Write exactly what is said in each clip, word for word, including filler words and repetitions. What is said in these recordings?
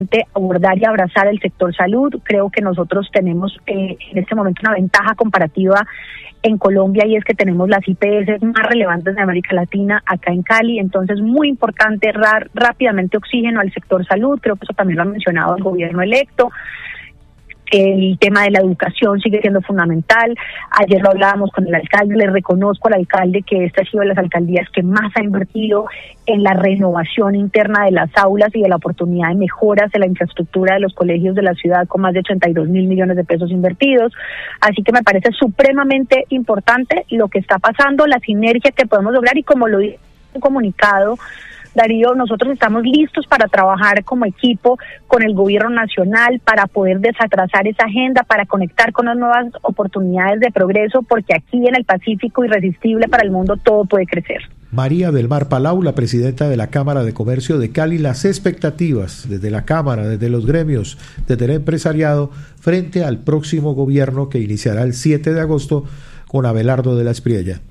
abordar y abrazar el sector salud. Creo que nosotros tenemos eh, en este momento una ventaja comparativa en Colombia, y es que tenemos las I P S más relevantes de América Latina acá en Cali. Entonces, muy importante dar rápidamente oxígeno al sector salud. Creo que eso también lo ha mencionado el gobierno electo. El tema de la educación sigue siendo fundamental. Ayer lo hablábamos con el alcalde, le reconozco al alcalde que esta ha sido de las alcaldías que más ha invertido en la renovación interna de las aulas y de la oportunidad de mejoras de la infraestructura de los colegios de la ciudad, con más de ochenta y dos mil millones de pesos invertidos. Así que me parece supremamente importante lo que está pasando, la sinergia que podemos lograr, y como lo dice un comunicado, Darío, nosotros estamos listos para trabajar como equipo con el gobierno nacional para poder desatrasar esa agenda, para conectar con las nuevas oportunidades de progreso, porque aquí en el Pacífico, irresistible para el mundo, todo puede crecer. María del Mar Palau, la presidenta de la Cámara de Comercio de Cali, las expectativas desde la Cámara, desde los gremios, desde el empresariado, frente al próximo gobierno que iniciará el siete de agosto con Abelardo de la Espriella.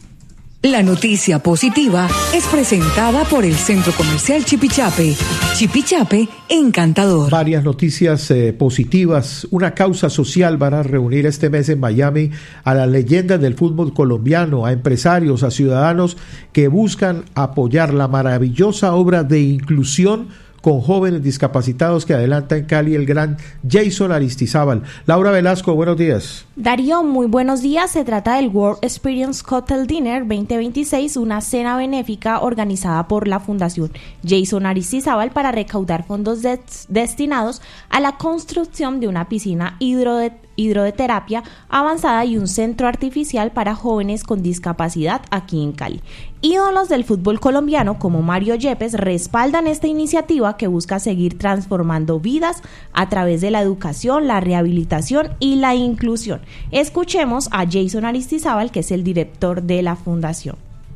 La noticia positiva es presentada por el Centro Comercial Chipichape. Chipichape, encantador. Varias noticias eh, positivas. Una causa social van a reunir este mes en Miami a las leyendas del fútbol colombiano, a empresarios, a ciudadanos que buscan apoyar la maravillosa obra de inclusión con jóvenes discapacitados que adelanta en Cali el gran Jason Aristizábal. Laura Velasco, buenos días. Darío, muy buenos días. Se trata del World Experience Cocktail Dinner veinte veintiséis, una cena benéfica organizada por la Fundación Jason Aristizábal para recaudar fondos de- destinados a la construcción de una piscina hidro hidroterapia avanzada y un centro artificial para jóvenes con discapacidad aquí en Cali. Ídolos del fútbol colombiano como Mario Yepes respaldan esta iniciativa que busca seguir transformando vidas a través de la educación, la rehabilitación y la inclusión. Escuchemos a Jason Aristizábal, que es el director de la fundación.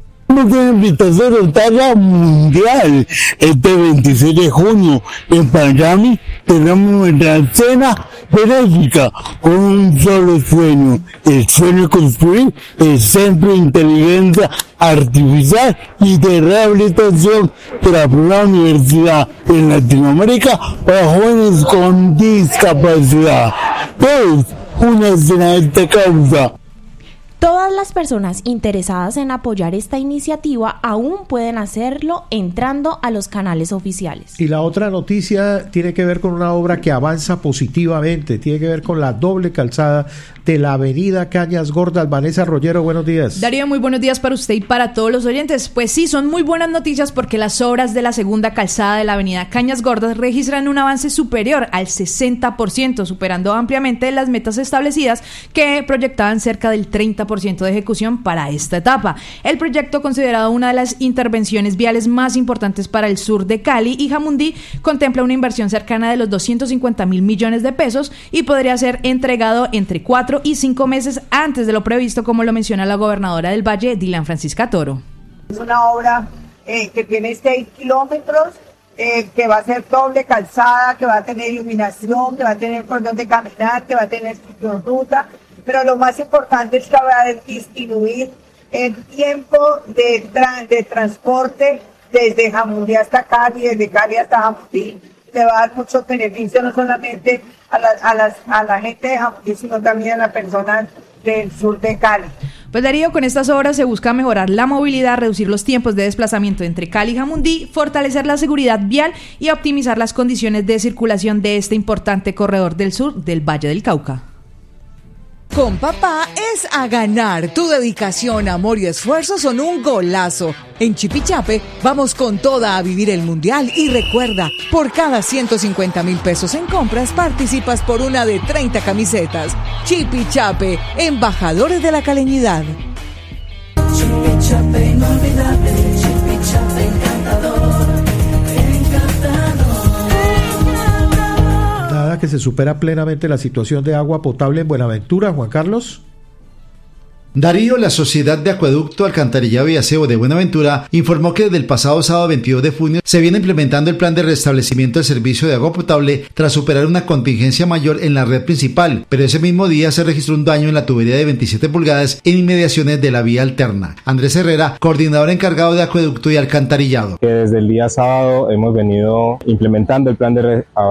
Una invitación en talla mundial. Este veintiséis de junio en Miami tenemos nuestra cena benéfica con un solo sueño, el sueño de construir el Centro de Inteligencia Artificial y de Rehabilitación de la primera universidad en Latinoamérica para jóvenes con discapacidad. Todos una excelente causa. Todas las personas interesadas en apoyar esta iniciativa aún pueden hacerlo entrando a los canales oficiales. Y la otra noticia tiene que ver con una obra que avanza positivamente, tiene que ver con la doble calzada de la avenida Cañas Gordas. Vanessa Rollero, buenos días. Darío, muy buenos días para usted y para todos los oyentes. Pues sí, son muy buenas noticias porque las obras de la segunda calzada de la avenida Cañas Gordas registran un avance superior al sesenta por ciento, superando ampliamente las metas establecidas que proyectaban cerca del treinta por ciento de ejecución para esta etapa. El proyecto, considerado una de las intervenciones viales más importantes para el sur de Cali y Jamundí, contempla una inversión cercana de los doscientos cincuenta mil millones de pesos y podría ser entregado entre cuatro y cinco meses antes de lo previsto, como lo menciona la gobernadora del Valle, Dylan Francisca Toro. Es una obra eh, que tiene seis kilómetros, eh, que va a ser doble calzada, que va a tener iluminación, que va a tener por donde caminar, que va a tener ruta, pero lo más importante es que va a disminuir el tiempo de, tra- de transporte desde Jamundí hasta Cali, desde Cali hasta Jamundí. Le va a dar muchos beneficios no solamente a la, a, las, a la gente de Jamundí, sino también a las personas del sur de Cali. Pues Darío, con estas obras se busca mejorar la movilidad, reducir los tiempos de desplazamiento entre Cali y Jamundí, fortalecer la seguridad vial y optimizar las condiciones de circulación de este importante corredor del sur del Valle del Cauca. Con papá es a ganar. Tu dedicación, amor y esfuerzo son un golazo. En Chipichape vamos con toda a vivir el mundial y recuerda, por cada ciento cincuenta mil pesos en compras participas por una de treinta camisetas. Chipichape, embajadores de la caleñidad. Chipichape inolvidable, Chipichape encantador, encantador. Nada que se supera plenamente la situación de agua potable en Buenaventura, Juan Carlos. Darío, la Sociedad de Acueducto, Alcantarillado y Aseo de Buenaventura informó que desde el pasado sábado veintidós de junio se viene implementando el plan de restablecimiento del servicio de agua potable tras superar una contingencia mayor en la red principal, pero ese mismo día se registró un daño en la tubería de veintisiete pulgadas en inmediaciones de la vía alterna. Andrés Herrera, coordinador encargado de Acueducto y Alcantarillado. Que desde el día sábado hemos venido implementando el plan de, re-